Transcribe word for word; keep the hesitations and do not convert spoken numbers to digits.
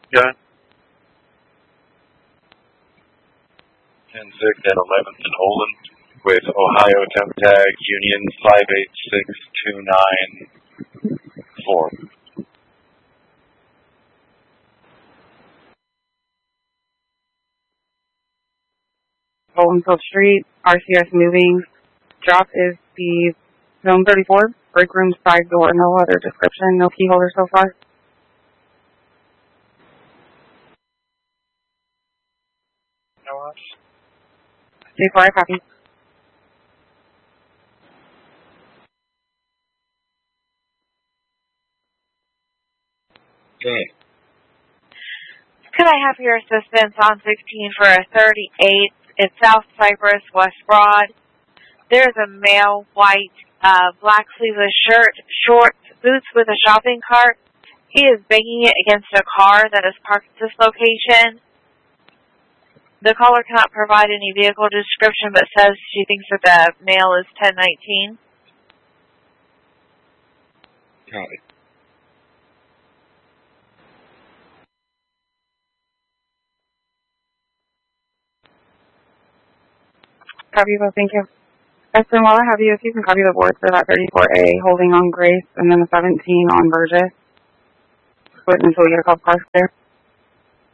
Yeah. ten six and eleventh and Olin with Ohio temp tag Union five eight six two nine four. Olinfield Street, R C S moving. Drop is the zone thirty-four. Break room side door. No other description. No key holder so far. No ops. J four, I copy. Okay. Could I have your assistance on sixteen for a thirty-eight? It's South Cypress, West Broad. There's a male, white, uh, black sleeveless shirt, shorts, boots with a shopping cart. He is banging it against a car that is parked at this location. The caller cannot provide any vehicle description, but says she thinks that the male is ten nineteen. Copy. Copy, well, thank you. Esther, while I have you, if you can copy the board for that thirty-four A holding on Grace and then the seventeen on Burgess. Wait until we get a couple cars there.